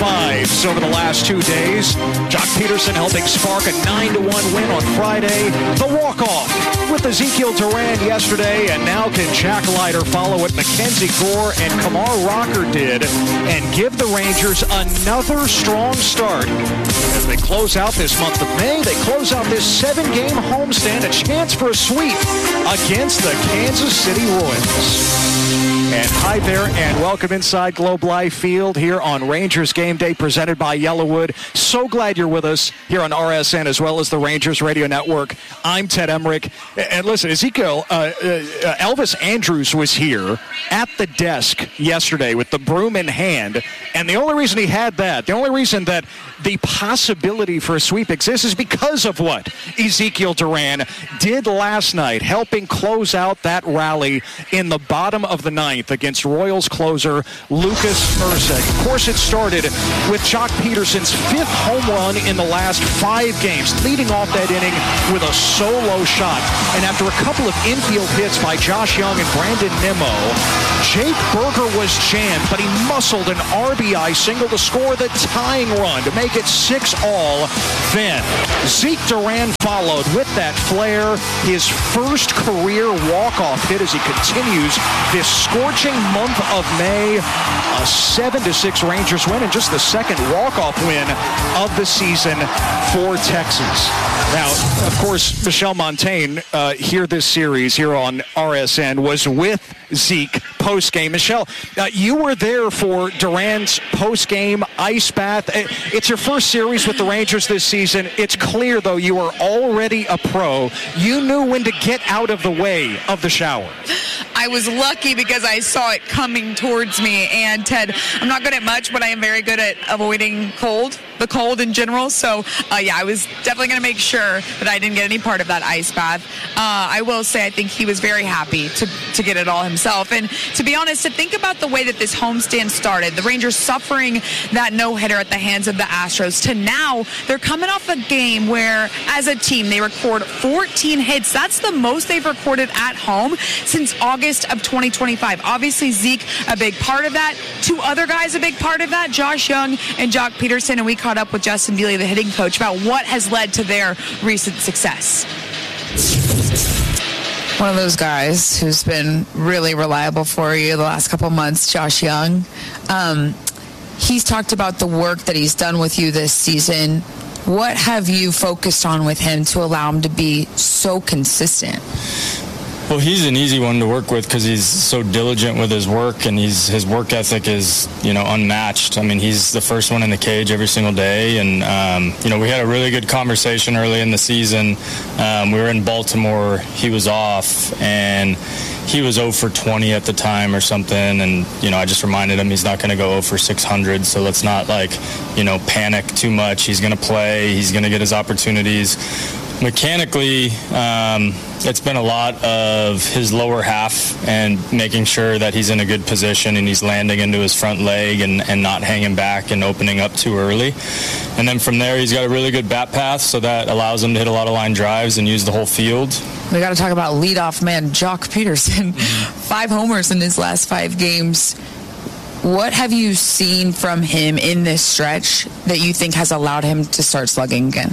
fives over the last 2 days. Jock Peterson helping spark a 9-1 win on Friday. The walk-off with Ezekiel Duran yesterday, and now can Jack Leiter follow what Mackenzie Gore and Kamar Rocker did and give the Rangers another strong start as they close out this month of May. They close out this 7-game homestand, a chance for a sweep against the Kansas City Royals. And hi there, and welcome inside Globe Life Field here on Rangers Game Day, presented by Yellowwood. So glad you're with us here on RSN as well as the Rangers Radio Network. I'm Ted Emmerich. And listen, Elvis Andrus was here at the desk yesterday with the broom in hand. And the only reason he had that, the only reason that the possibility for a sweep exists is because of what Ezekiel Duran did last night, helping close out that rally in the bottom of the ninth against Royals closer Lucas Mursak. Of course, it started with Jock Peterson's 5th home run in the last 5 games, leading off that inning with a solo shot. And after a couple of infield hits by Josh Young and Brandon Nimmo, Jake Burger was jammed, but he muscled an RBI single to score the tying run to make it 6-all. Then Zeke Duran followed with that flare, his first career walk-off hit as he continues this scorching month of May. A 7-6 Rangers win and just the second walk-off win of the season for Texas. Now, of course, Michelle Montaigne here this series here on RSN was with Zeke post-game. Michelle, you were there for Duran's post-game ice bath. It's your first series with the Rangers this season. It's clear, though, you are already a pro. You knew when to get out of the way of the shower. I was lucky because I saw it coming towards me. And, Ted, I'm not good at much, but I am very good at avoiding the cold in general. So, I was definitely going to make sure that I didn't get any part of that ice bath. I will say I think he was very happy to get it all himself. And to be honest, to think about the way that this homestand started, the Rangers suffering that no-hitter at the hands of the Astros, to now they're coming off a game where, as a team, they record 14 hits. That's the most they've recorded at home since August of 2025. Obviously, Zeke, a big part of that. 2 other guys, a big part of that, Josh Young and Jock Peterson. And we caught up with Justin Bealey, the hitting coach, about what has led to their recent success. One of those guys who's been really reliable for you the last couple months, Josh Young. He's talked about the work that he's done with you this season. What have you focused on with him to allow him to be so consistent? Well, he's an easy one to work with because he's so diligent with his work, and his work ethic is, unmatched. I mean, he's the first one in the cage every single day, and, we had a really good conversation early in the season. We were in Baltimore. He was off, and he was 0 for 20 at the time or something, and, I just reminded him he's not going to go 0 for 600, so let's not, panic too much. He's going to play. He's going to get his opportunities. Mechanically, it's been a lot of his lower half and making sure that he's in a good position and he's landing into his front leg and not hanging back and opening up too early. And then from there, he's got a really good bat path, so that allows him to hit a lot of line drives and use the whole field. We got to talk about leadoff man Jock Peterson. 5 homers in his last 5 games. What have you seen from him in this stretch that you think has allowed him to start slugging again?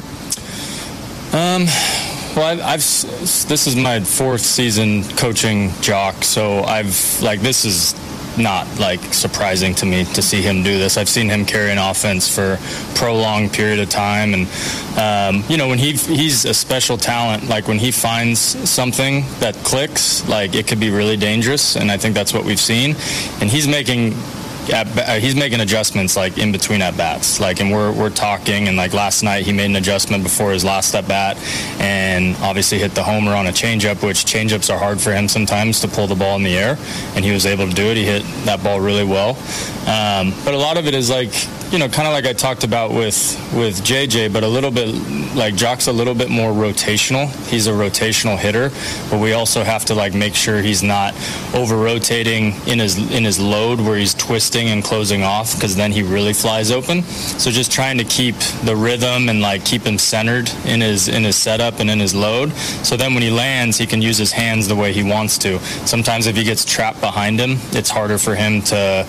Well, this is my 4th season coaching Jock, so this is not surprising to me to see him do this. I've seen him carry an offense for a prolonged period of time, and when he's a special talent. When he finds something that clicks, it could be really dangerous, and I think that's what we've seen. And he's making adjustments in between at bats, and we're talking, and last night he made an adjustment before his last at bat and obviously hit the homer on a changeup, which changeups are hard for him sometimes to pull the ball in the air, and he was able to do it. He hit that ball really well, but a lot of it is kind of like I talked about with JJ, but a little bit Jock's a little bit more rotational. He's a rotational hitter, but we also have to make sure he's not over rotating in his load where he's twisting and closing off, because then he really flies open. So just trying to keep the rhythm and keep him centered in his setup and in his load, so then when he lands, he can use his hands the way he wants to. Sometimes if he gets trapped behind him, it's harder for him to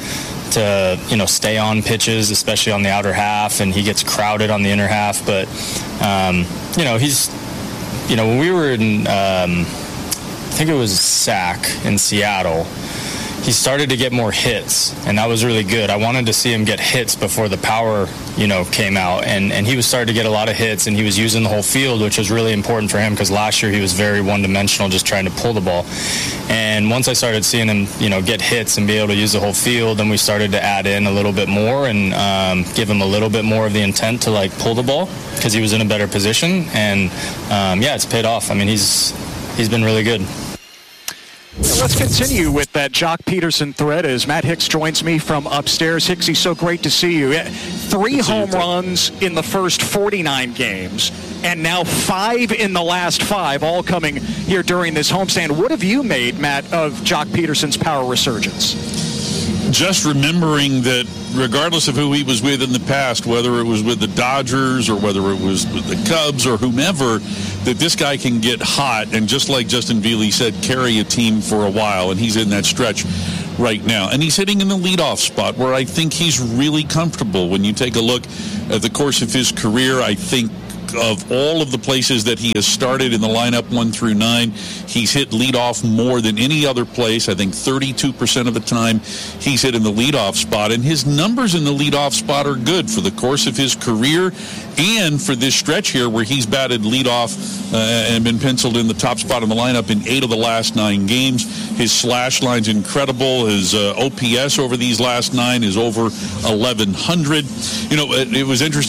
to stay on pitches, especially on the outer half, and he gets crowded on the inner half. But he's when we were in I think it was SAC in Seattle, he started to get more hits, and that was really good. I wanted to see him get hits before the power, came out, and he was starting to get a lot of hits, and he was using the whole field, which was really important for him because last year he was very one-dimensional, just trying to pull the ball. And once I started seeing him, get hits and be able to use the whole field, then we started to add in a little bit more and give him a little bit more of the intent to pull the ball because he was in a better position, and it's paid off. I mean, he's been really good. Let's continue with that Joc Pederson thread as Matt Hicks joins me from upstairs. Hicksy, so great to see you. 3 home runs in the first 49 games, and now 5 in the last 5, all coming here during this homestand. What have you made, Matt, of Joc Pederson's power resurgence? Just remembering that regardless of who he was with in the past, whether it was with the Dodgers or whether it was with the Cubs or whomever, that this guy can get hot and, just like Justin Veely said, carry a team for a while, and he's in that stretch right now. And he's hitting in the leadoff spot where I think he's really comfortable. When you take a look at the course of his career, I think of all of the places that he has started in the lineup 1 through 9, he's hit leadoff more than any other place. I think 32% of the time he's hit in the leadoff spot, and his numbers in the leadoff spot are good for the course of his career and for this stretch here where he's batted leadoff and been penciled in the top spot in the lineup in 8 of the last 9 games. His slash line's incredible. His OPS over these last 9 is over 1,100. It was interesting.